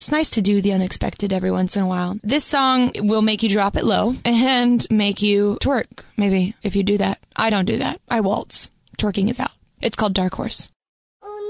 It's nice to do the unexpected every once in a while. This song will make you drop it low and make you twerk, maybe, if you do that. I don't do that. I waltz. Twerking is out. It's called Dark Horse.